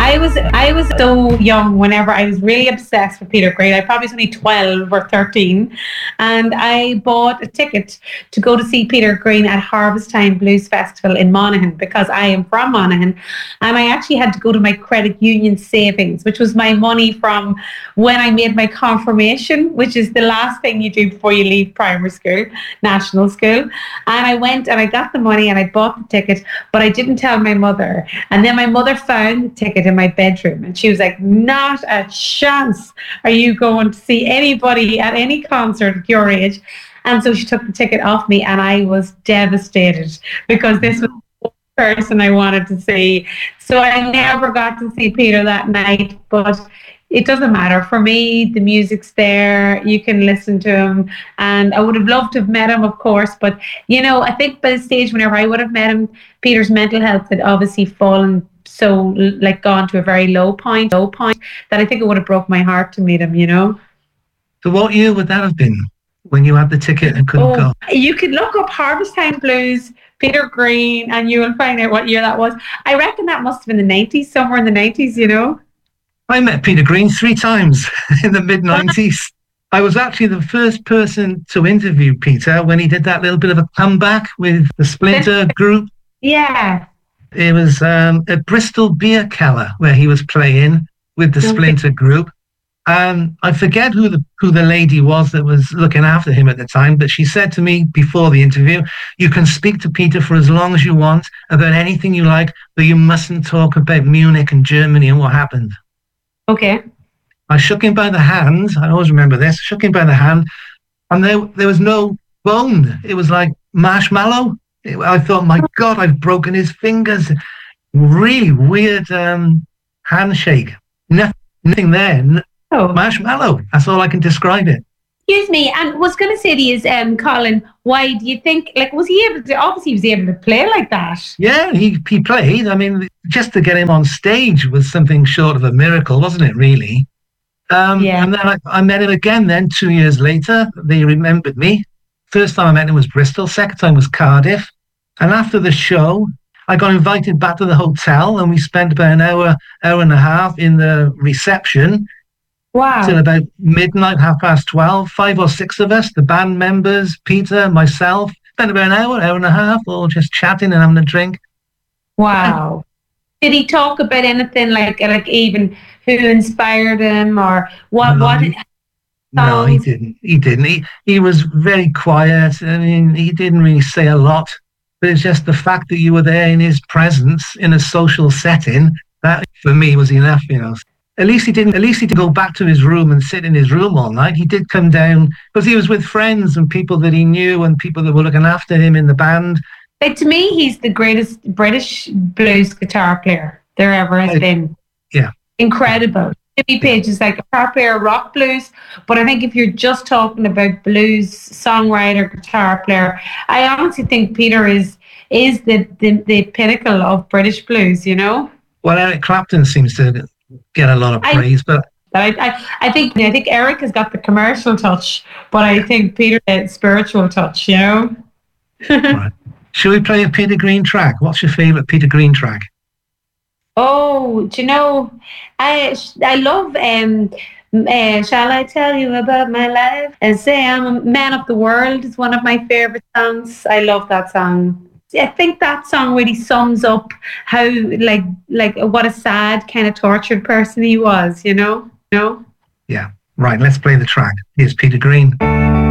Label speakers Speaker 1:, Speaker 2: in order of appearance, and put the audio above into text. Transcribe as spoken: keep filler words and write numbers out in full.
Speaker 1: I was I was so young whenever I was really obsessed with Peter Green. I probably was only twelve or thirteen, and I bought a ticket to go to see Peter Green at Harvest Time Blues Festival in Monaghan because I am from Monaghan, and I actually had to go to my credit union savings, which was my money from when I made my confirmation, which is the last thing you do before you leave primary school, national school. And I went and I got the money and I bought the ticket, but I didn't tell my mother. And then my mother found the ticket in my bedroom and she was like, not a chance are you going to see anybody at any concert at your age. And so she took the ticket off me and I was devastated because this was the person I wanted to see. So I never got to see Peter that night, but it doesn't matter. For me, the music's there. You can listen to him. And I would have loved to have met him, of course. But, you know, I think by the stage whenever I would have met him, Peter's mental health had obviously fallen so, like, gone to a very low point, low point, that I think it would have broke my heart to meet him, you know.
Speaker 2: So what year would that have been when you had the ticket and couldn't
Speaker 1: oh,
Speaker 2: go?
Speaker 1: You could look up Harvest Time Blues, Peter Green, and you will find out what year that was. I reckon that must have been the nineties, somewhere in the nineties, you know.
Speaker 2: I met Peter Green three times in the mid nineties. I was actually the first person to interview Peter when he did that little bit of a comeback with the Splinter group.
Speaker 1: Yeah.
Speaker 2: It was um, at Bristol Beer Keller where he was playing with the Splinter group. And I forget who the who the lady was that was looking after him at the time, but she said to me before the interview, you can speak to Peter for as long as you want about anything you like, but you mustn't talk about Munich and Germany and what happened.
Speaker 1: Okay.
Speaker 2: I shook him by the hand. I always remember this. Shook him by the hand, and there there was no bone. It was like marshmallow. It, I thought, my God, I've broken his fingers. Really weird um, handshake. Nothing, nothing there. Oh. Marshmallow. That's all I can describe it.
Speaker 1: Excuse me, and was going to say to you, um, Colin, why do you think, like, was he able to, obviously he was able to play like that?
Speaker 2: Yeah, he, he played. I mean, just to get him on stage was something short of a miracle, wasn't it, really? Um, yeah. And then I, I met him again then, two years later. They remembered me. First time I met him was Bristol, second time was Cardiff. And after the show, I got invited back to the hotel and we spent about an hour, hour and a half in the reception.
Speaker 1: Wow.
Speaker 2: Till about midnight, half past twelve, five or six of us, the band members, Peter, myself, spent about an hour, hour and a half, all just chatting and having a drink.
Speaker 1: Wow. Did he talk about anything like, like even who inspired him or what?
Speaker 2: No,
Speaker 1: what?
Speaker 2: He, no, he didn't. He didn't. He, he was very quiet. I mean, he didn't really say a lot, but it's just the fact that you were there in his presence in a social setting, that for me was enough, you know. At least he didn't. At least he didn't go back to his room and sit in his room all night. He did come down because he was with friends and people that he knew and people that were looking after him in the band.
Speaker 1: Like, to me, he's the greatest British blues guitar player there ever has I, been.
Speaker 2: Yeah,
Speaker 1: incredible. Jimmy Page is like a guitar player, rock blues. But I think if you're just talking about blues songwriter, guitar player, I honestly think Peter is is the the, the pinnacle of British blues. You know.
Speaker 2: Well, Eric Clapton seems to get a lot of praise, I, but
Speaker 1: I, I, I think I think Eric has got the commercial touch, but I think Peter the spiritual touch, you know.
Speaker 2: Right. Should we play a Peter Green track? What's your favourite Peter Green track?
Speaker 1: Oh, do you know, I I love um uh, Shall I Tell You About My Life and Say I'm a Man of the World is one of my favourite songs. I love that song. I think that song really sums up how, like, like what a sad, kind of tortured person he was, you know? You know?
Speaker 2: Yeah. Right, let's play the track. Here's Peter Green.